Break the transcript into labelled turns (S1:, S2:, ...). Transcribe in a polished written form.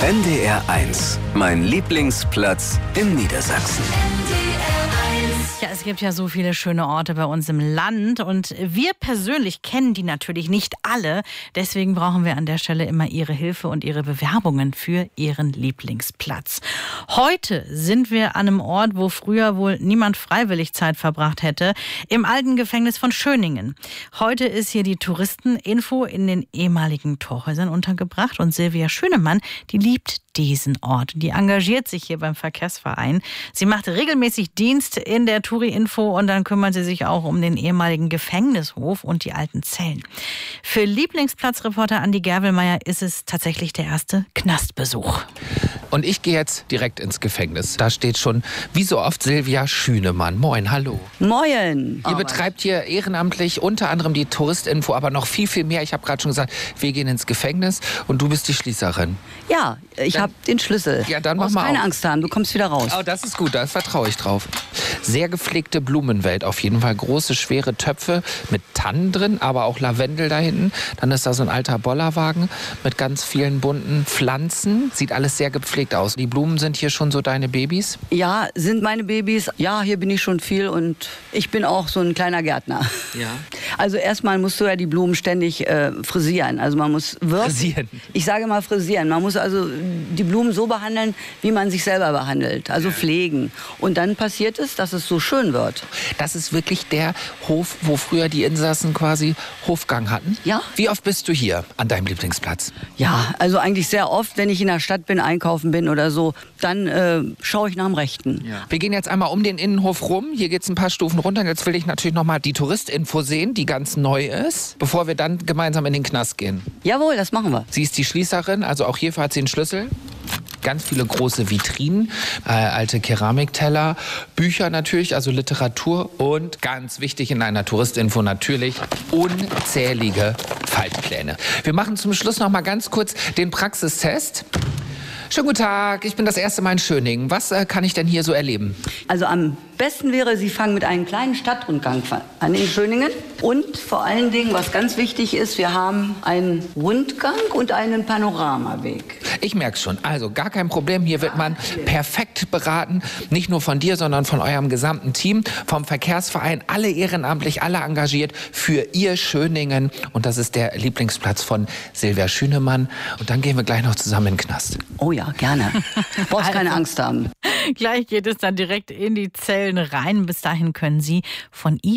S1: NDR1, mein Lieblingsplatz in Niedersachsen.
S2: Ja, es gibt ja so viele schöne Orte bei uns im Land und wir persönlich kennen die natürlich nicht alle. Deswegen brauchen wir an der Stelle immer Ihre Hilfe und Ihre Bewerbungen für Ihren Lieblingsplatz. Heute sind wir an einem Ort, wo früher wohl niemand freiwillig Zeit verbracht hätte, im alten Gefängnis von Schöningen. Heute ist hier die Touristeninfo in den ehemaligen Torhäusern untergebracht und Silvia Schünemann, die liebt diesen Ort. Die engagiert sich hier beim Verkehrsverein. Sie macht regelmäßig Dienst in der Touri-Info und dann kümmert sie sich auch um den ehemaligen Gefängnishof und die alten Zellen. Für Lieblingsplatzreporter Andi Gerwelmeier ist es tatsächlich der erste Knastbesuch.
S3: Und ich gehe jetzt direkt ins Gefängnis. Da steht schon, wie so oft, Silvia Schünemann. Moin, hallo.
S4: Moin.
S3: Ihr betreibt hier ehrenamtlich unter anderem die Touristinfo, aber noch viel, viel mehr. Ich habe gerade schon gesagt, wir gehen ins Gefängnis und du bist die Schließerin.
S4: Ja, ich habe den Schlüssel.
S3: Ja, dann mach
S4: du musst
S3: mal
S4: keine
S3: auf.
S4: Angst haben, du kommst wieder raus.
S3: Oh, das ist gut, da vertraue ich drauf. Sehr gepflegte Blumenwelt auf jeden Fall. Große, schwere Töpfe mit Tannen drin, aber auch Lavendel da hinten. Dann ist da so ein alter Bollerwagen mit ganz vielen bunten Pflanzen. Sieht alles sehr gepflegt aus. Die Blumen sind hier schon so deine Babys?
S4: Ja, sind meine Babys. Ja, hier bin ich schon viel und ich bin auch so ein kleiner Gärtner.
S3: Ja.
S4: Also erstmal musst du ja die Blumen ständig frisieren. Also man muss
S3: Frisieren?
S4: Ich sage mal frisieren. Man muss also die Blumen so behandeln, wie man sich selber behandelt. Also pflegen. Und dann passiert es, dass es so schön wird.
S3: Das ist wirklich der Hof, wo früher die Insassen quasi Hofgang hatten?
S4: Ja.
S3: Wie oft bist du hier an deinem Lieblingsplatz?
S4: Ja, also eigentlich sehr oft, wenn ich in der Stadt bin, einkaufen bin oder so, dann schaue ich nach dem Rechten.
S3: Ja. Wir gehen jetzt einmal um den Innenhof rum. Hier geht es ein paar Stufen runter. Und jetzt will ich natürlich noch mal die Touristinfo sehen, die ganz neu ist, bevor wir dann gemeinsam in den Knast gehen.
S4: Jawohl, das machen wir.
S3: Sie ist die Schließerin, also auch hierfür hat sie einen Schlüssel. Ganz viele große Vitrinen, alte Keramikteller, Bücher natürlich, also Literatur und ganz wichtig in einer Touristinfo natürlich unzählige Faltpläne. Wir machen zum Schluss noch mal ganz kurz den Praxistest. Schönen guten Tag, ich bin das erste Mal in Schöningen. Was kann ich denn hier so erleben?
S4: Also am besten wäre, Sie fangen mit einem kleinen Stadtrundgang an in Schöningen. Und vor allen Dingen, was ganz wichtig ist, wir haben einen Rundgang und einen Panoramaweg.
S3: Ich merke schon, also gar kein Problem. Hier wird man perfekt beraten. Nicht nur von dir, sondern von eurem gesamten Team, vom Verkehrsverein. Alle ehrenamtlich, alle engagiert für ihr Schöningen. Und das ist der Lieblingsplatz von Silvia Schünemann. Und dann gehen wir gleich noch zusammen in den Knast.
S4: Oh ja, gerne. Brauchst keine Angst haben.
S2: Gleich geht es dann direkt in die Zellen rein. Bis dahin können Sie von